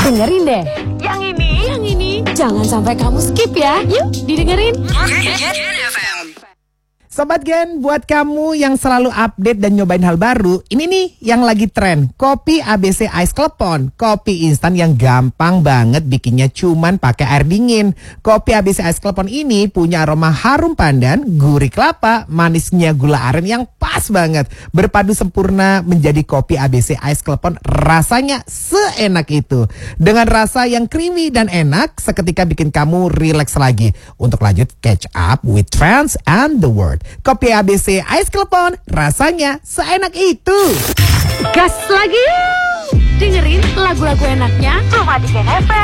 Dengerin deh. Yang ini. Jangan sampai kamu skip ya. Yuk, didengerin. Sobat Gen, buat kamu yang selalu update dan nyobain hal baru, ini nih yang lagi tren, kopi ABC Ice Klepon. Kopi instan yang gampang banget bikinnya cuman pakai air dingin. Kopi ABC Ice Klepon ini punya aroma harum pandan, gurih kelapa, manisnya gula aren yang pas banget. Berpadu sempurna menjadi kopi ABC Ice Klepon, rasanya seenak itu. Dengan rasa yang creamy dan enak, seketika bikin kamu relax lagi. Untuk lanjut catch up with trends and the world. Kopi ABC Ice Klepon, rasanya seenak itu. Gas lagi yuk. Dengerin lagu-lagu enaknya cuma di Gen FM.